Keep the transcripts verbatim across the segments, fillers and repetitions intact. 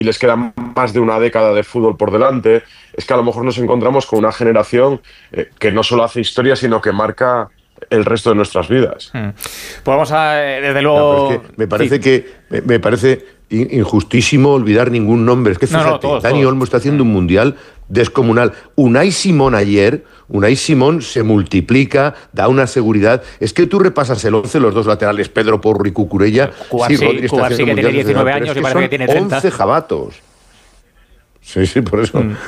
y les queda más de una década de fútbol por delante, es que a lo mejor nos encontramos con una generación eh, que no solo hace historia, sino que marca el resto de nuestras vidas. Hmm. Pues vamos a, desde luego... No, es que me parece sí. que me, me parece injustísimo olvidar ningún nombre. Es que fíjate, no, no, todos, Dani todos. Olmo está haciendo un mundial descomunal. Unai Simón ayer, Unai Simón se multiplica, da una seguridad. Es que tú repasas el once, los dos laterales, Pedro Porro y Cucurella. Cubarsí, sí, Rodri está haciendo que tiene diecinueve años y parece que tiene treinta. once jabatos. Sí, sí, por eso... Mm.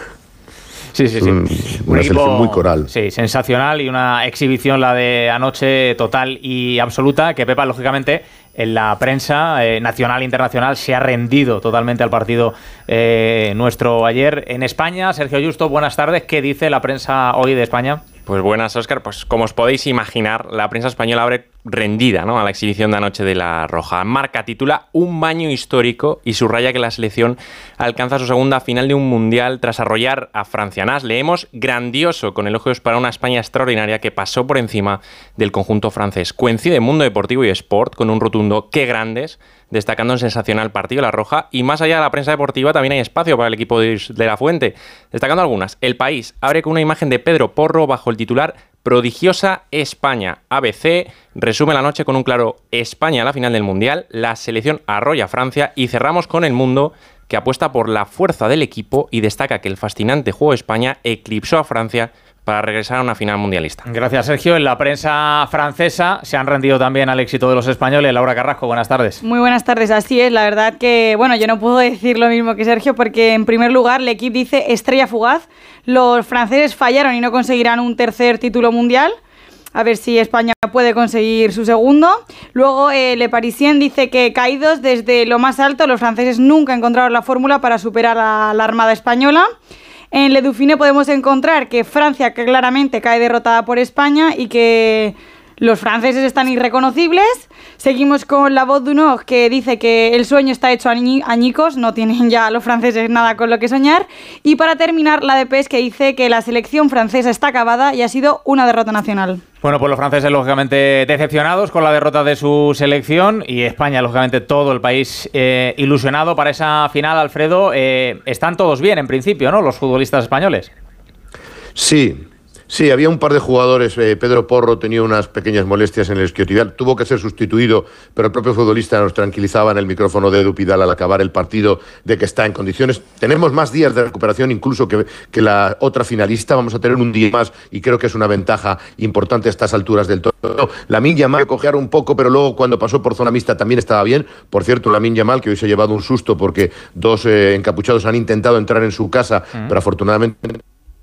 Sí, sí, sí. Un, una un selección muy coral. Sí, sensacional y una exhibición la de anoche total y absoluta que Pepa, lógicamente, en la prensa eh, nacional e internacional se ha rendido totalmente al partido eh, nuestro ayer en España. Sergio Justo, buenas tardes. ¿Qué dice la prensa hoy de España? Pues buenas, Óscar. Pues como os podéis imaginar, la prensa española abre rendida, ¿no?, a la exhibición de anoche de la Roja. Marca titula Un baño histórico y subraya que la selección alcanza su segunda final de un mundial tras arrollar a Francia. Nas, leemos grandioso con elogios para una España extraordinaria que pasó por encima del conjunto francés. Coincide Mundo Deportivo y Sport con un rotundo qué grandes, destacando un sensacional partido la Roja, y más allá de la prensa deportiva también hay espacio para el equipo de, de La Fuente, destacando algunas. El País abre con una imagen de Pedro Porro bajo el titular Prodigiosa España. A B C resume la noche con un claro España a la final del Mundial, la selección arrolla a Francia, y cerramos con El Mundo, que apuesta por la fuerza del equipo y destaca que el fascinante juego de España eclipsó a Francia para regresar a una final mundialista. Gracias, Sergio. En la prensa francesa se han rendido también al éxito de los españoles. Laura Carrasco, buenas tardes. Muy buenas tardes, así es. La verdad que, bueno, yo no puedo decir lo mismo que Sergio porque, en primer lugar, el equipo dice estrella fugaz. Los franceses fallaron y no conseguirán un tercer título mundial. A ver si España puede conseguir su segundo. Luego, eh, Le Parisien dice que, caídos desde lo más alto, los franceses nunca encontraron la fórmula para superar a la Armada Española. En Le Dauphiné podemos encontrar que Francia que claramente cae derrotada por España y que los franceses están irreconocibles. Seguimos con La Voz du Nord, que dice que el sueño está hecho añicos, no tienen ya los franceses nada con lo que soñar. Y para terminar, la de P E S, que dice que la selección francesa está acabada y ha sido una derrota nacional. Bueno, pues los franceses lógicamente decepcionados con la derrota de su selección y España, lógicamente todo el país eh, ilusionado para esa final. Alfredo, eh, están todos bien en principio, ¿no?, los futbolistas españoles. Sí. Sí, había un par de jugadores. eh, Pedro Porro tenía unas pequeñas molestias en el isquiotibial, tuvo que ser sustituido, pero el propio futbolista nos tranquilizaba en el micrófono de Edu Pidal al acabar el partido de que está en condiciones. Tenemos más días de recuperación incluso que, que la otra finalista, vamos a tener un día más y creo que es una ventaja importante a estas alturas del torneo. Lamine Yamal cojear un poco, pero luego cuando pasó por zona mixta también estaba bien. Por cierto, Lamine Yamal, que hoy se ha llevado un susto porque dos eh, encapuchados han intentado entrar en su casa, uh-huh. pero afortunadamente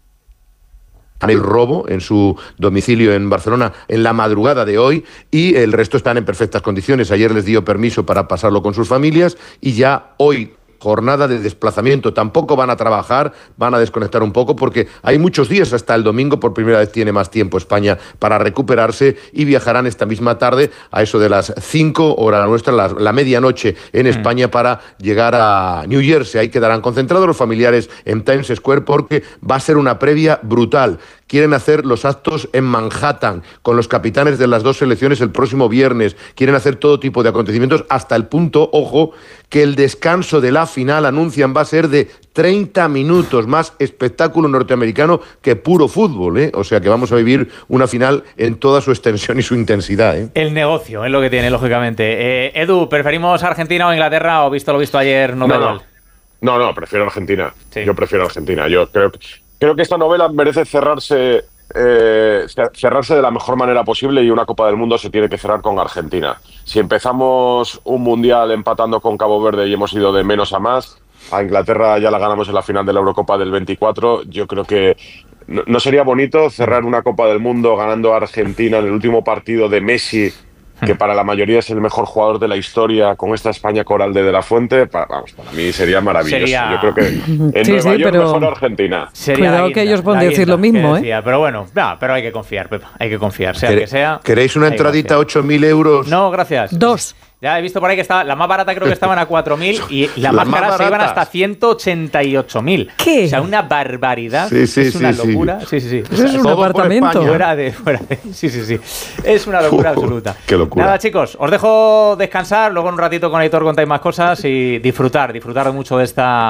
el robo en su domicilio en Barcelona en la madrugada de hoy, y el resto están en perfectas condiciones. Ayer les dio permiso para pasarlo con sus familias y ya hoy jornada de desplazamiento. Tampoco van a trabajar, van a desconectar un poco porque hay muchos días hasta el domingo. Por primera vez tiene más tiempo España para recuperarse y viajarán esta misma tarde a eso de las cinco, hora nuestra, la, la medianoche en España, mm. para llegar a New Jersey. Ahí quedarán concentrados los familiares en Times Square porque va a ser una previa brutal. Quieren hacer los actos en Manhattan con los capitanes de las dos selecciones el próximo viernes. Quieren hacer todo tipo de acontecimientos hasta el punto, ojo, que el descanso de la final, anuncian, va a ser de treinta minutos, más espectáculo norteamericano que puro fútbol, ¿eh? O sea que vamos a vivir una final en toda su extensión y su intensidad, ¿eh? El negocio es lo que tiene, lógicamente. Eh, Edu, ¿preferimos Argentina o Inglaterra o visto lo visto ayer no da igual? No, no, prefiero Argentina. Sí. Yo prefiero Argentina. Yo creo que... Creo que esta novela merece cerrarse, eh, cerrarse de la mejor manera posible y una Copa del Mundo se tiene que cerrar con Argentina. Si empezamos un Mundial empatando con Cabo Verde y hemos ido de menos a más, a Inglaterra ya la ganamos en la final de la Eurocopa del veinticuatro, yo creo que no, no sería bonito cerrar una Copa del Mundo ganando a Argentina en el último partido de Messi, que para la mayoría es el mejor jugador de la historia, con esta España coral de De La Fuente. Para, vamos, para mí sería maravilloso. Sería... Yo creo que en sí, Nueva sí, York pero... mejor Argentina. Sería Cuidado que ellos pueden decir lo mismo, ¿eh? Decía, pero bueno, no, pero hay que confiar, Pepa, hay que confiar, sea que sea. ¿Queréis una entradita a ocho mil euros? No, gracias. Dos. Ya he visto por ahí que estaba, la más barata creo que estaban a cuatro mil y la, la más cara se iban hasta ciento ochenta y ocho mil. ¿Qué? O sea, una barbaridad. Sí, sí, es una sí, locura. Sí, sí, sí. Eso es un apartamento. Fuera de, fuera de, sí, sí, sí. Es una locura absoluta. Qué locura. Nada, chicos, os dejo descansar. Luego en un ratito con Aitor contáis más cosas y disfrutar, disfrutar mucho de esta